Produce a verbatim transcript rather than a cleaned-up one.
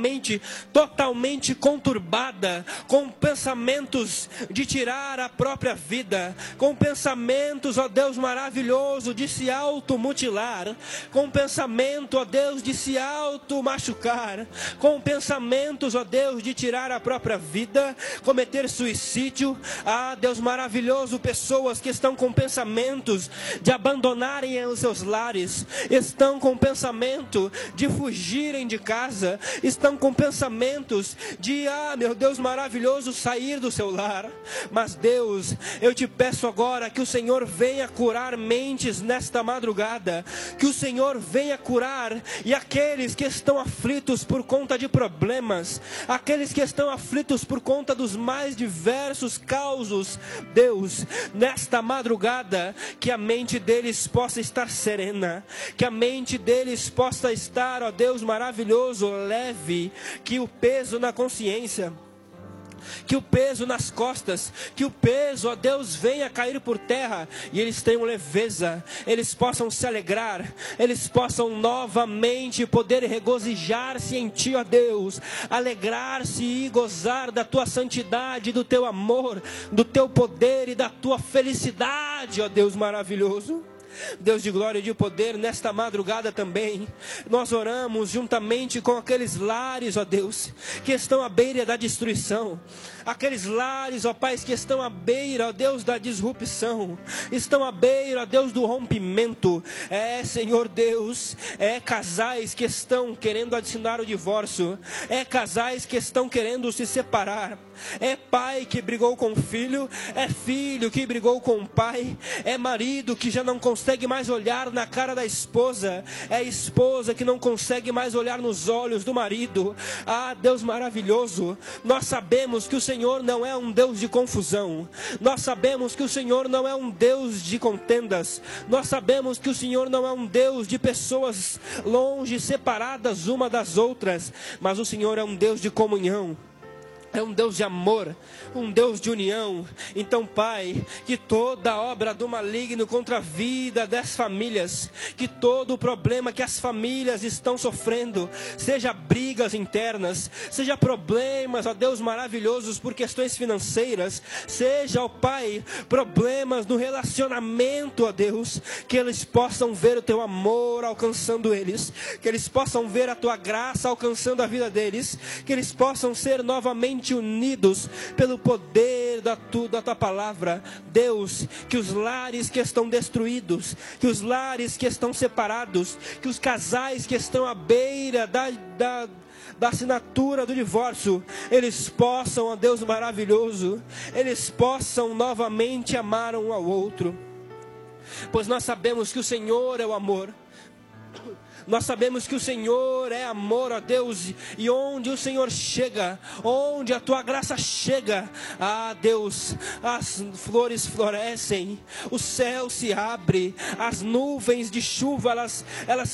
mente totalmente conturbada, com pensamentos de tirar a própria vida, com pensamentos, ó Deus maravilhoso, de se automutilar, com pensamento, ó Deus, de se auto-machucar, com pensamentos, ó Deus, de tirar a própria vida, cometer suicídio. Ah, Deus maravilhoso, pessoas que estão com pensamentos de abandonarem os seus lares, estão com pensamento de fugirem de casa, estão com pensamentos de, ah, meu Deus maravilhoso, sair do seu lar. Mas Deus, eu te peço agora que o Senhor venha curar mentes nesta madrugada, que o Senhor venha curar, e aqueles que estão aflitos por conta de problemas, aqueles que estão aflitos por conta dos mais diversos causos, Deus, nesta madrugada, que a mente deles possa estar serena, que a mente deles possa estar, ó Deus maravilhoso, leve, que o peso na consciência, que o peso nas costas, que o peso, ó Deus, venha cair por terra, e eles tenham leveza, eles possam se alegrar, eles possam novamente poder regozijar-se em Ti, ó Deus, alegrar-se e gozar da Tua santidade, do Teu amor, do Teu poder e da Tua felicidade, ó Deus maravilhoso. Deus de glória e de poder, nesta madrugada também, nós oramos juntamente com aqueles lares, ó Deus, que estão à beira da destruição, aqueles lares, ó Pai, que estão à beira, ó Deus, da disrupção, estão à beira, ó Deus, do rompimento. É, Senhor Deus, é casais que estão querendo assinar o divórcio, é casais que estão querendo se separar, é pai que brigou com o filho, é filho que brigou com o pai, é marido que já não consegue mais olhar na cara da esposa, é esposa que não consegue mais olhar nos olhos do marido. Ah, Deus maravilhoso, nós sabemos que o Senhor não é um Deus de confusão, nós sabemos que o Senhor não é um Deus de contendas, nós sabemos que o Senhor não é um Deus de pessoas longe, separadas uma das outras, mas o Senhor é um Deus de comunhão, é um Deus de amor, um Deus de união. Então, Pai, que toda obra do maligno contra a vida das famílias, que todo o problema que as famílias estão sofrendo, seja brigas internas, seja problemas, ó Deus maravilhosos, por questões financeiras, seja, ó Pai, problemas no relacionamento, ó Deus, que eles possam ver o Teu amor alcançando eles, que eles possam ver a Tua graça alcançando a vida deles, que eles possam ser novamente unidos pelo poder da tua, da tua palavra. Deus, que os lares que estão destruídos, que os lares que estão separados, que os casais que estão à beira da, da, da assinatura do divórcio, eles possam, ó Deus maravilhoso, eles possam novamente amar um ao outro, pois nós sabemos que o Senhor é o amor. Nós sabemos que o Senhor é amor, ó Deus, e onde o Senhor chega, onde a Tua graça chega, ah Deus, as flores florescem, o céu se abre, as nuvens de chuva, elas, elas